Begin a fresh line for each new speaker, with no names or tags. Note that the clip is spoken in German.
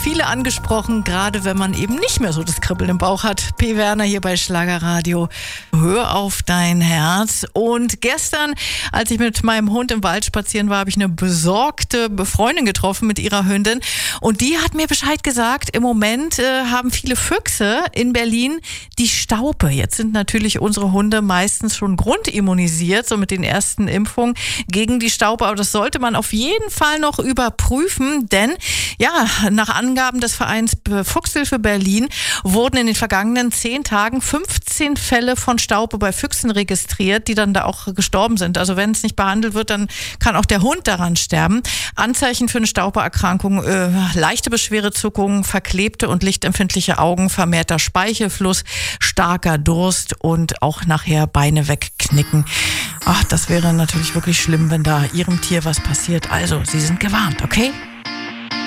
viele angesprochen, gerade wenn man eben nicht mehr so das Kribbeln im Bauch hat. P. Werner hier bei Schlagerradio. Hör auf dein Herz. Und gestern, als ich mit meinem Hund im Wald spazieren war, habe ich eine besorgte Freundin getroffen mit ihrer Hündin. Und die hat mir Bescheid gesagt, im Moment haben viele Füchse in Berlin die Staupe. Jetzt sind natürlich unsere Hunde meistens schon grundimmunisiert, so mit den ersten Impfungen gegen die Staupe. Aber das sollte man auf jeden Fall noch überprüfen, denn ja, nach Angaben des Vereins Fuchshilfe Berlin wurden in den vergangenen 10 Tagen 15 Fälle von Staupe bei Füchsen registriert, die dann da auch gestorben sind. Also wenn es nicht behandelt wird, dann kann auch der Hund daran sterben. Anzeichen für eine Staubeerkrankung, leichte Beschwere, Zuckungen, verklebte und lichtempfindliche Augen, vermehrter Speichelfluss, starker Durst und auch nachher Beine wegknicken. Ach, das wäre natürlich wirklich schlimm, wenn da Ihrem Tier was passiert. Also, Sie sind gewarnt, okay?